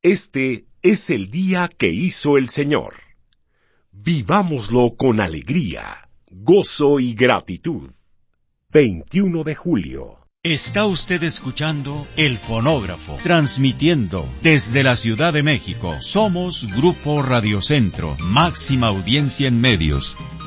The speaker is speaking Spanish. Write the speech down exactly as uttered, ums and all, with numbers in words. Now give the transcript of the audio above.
Este es el día que hizo el Señor. Vivámoslo con alegría, gozo y gratitud. veintiuno de julio. Está usted escuchando El Fonógrafo, transmitiendo desde la Ciudad de México. Somos Grupo Radio Centro, máxima audiencia en medios.